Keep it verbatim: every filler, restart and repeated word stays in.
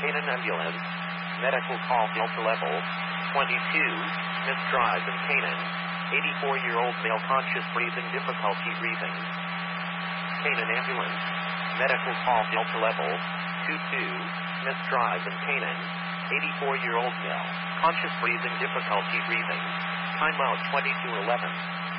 Canaan ambulance. Medical call Delta level. twenty-two, missed drive in Canaan. eighty-four-year-old male conscious breathing, difficulty breathing. Canaan ambulance. Medical call Delta level. two-two, missed drive in Canaan. eighty-four-year-old male, conscious breathing, difficulty breathing. Timeout twenty-two eleven.